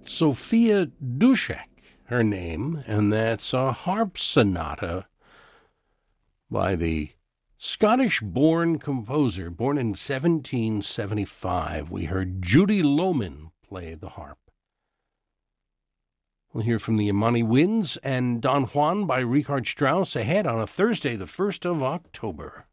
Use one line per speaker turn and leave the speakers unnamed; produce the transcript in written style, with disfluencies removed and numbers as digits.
Sophia Dushek, her name, and that's a harp sonata by the Scottish-born composer, born in 1775. We heard Judy Lohman play the harp. We'll hear from the Imani Winds and Don Juan by Richard Strauss ahead on a Thursday, the 1st of October.